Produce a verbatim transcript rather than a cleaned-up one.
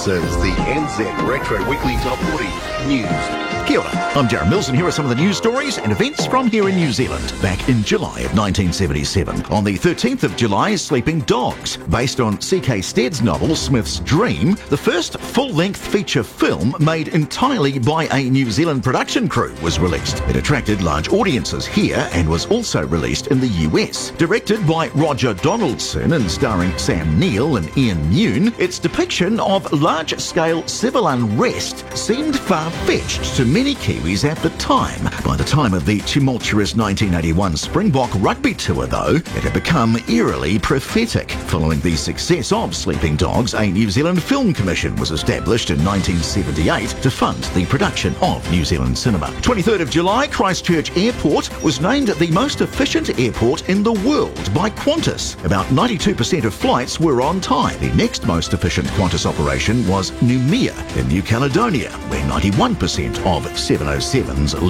This is the N Z Retro Weekly Top forty News. Kia ora, I'm Darren Mills, and here are some of the news stories and events from here in New Zealand. Back in July of nineteen seventy-seven, on the thirteenth of July, Sleeping Dogs, based on C K Stead's novel Smith's Dream, the first full-length feature film made entirely by a New Zealand production crew was released. It attracted large audiences here and was also released in the U S. Directed by Roger Donaldson and starring Sam Neill and Ian Mune, its depiction of large-scale civil unrest seemed far-fetched to many Kiwis at the time. By the time of the tumultuous nineteen eighty-one Springbok rugby tour, though, it had become eerily prophetic. Following the success of Sleeping Dogs, a New Zealand Film Commission was established in nineteen seventy-eight to fund the production of New Zealand cinema. twenty-third of July, Christchurch Airport was named the most efficient airport in the world by Qantas. About ninety-two percent of flights were on time. The next most efficient Qantas operation was Noumea in New Caledonia, where ninety-one percent of seven oh sevens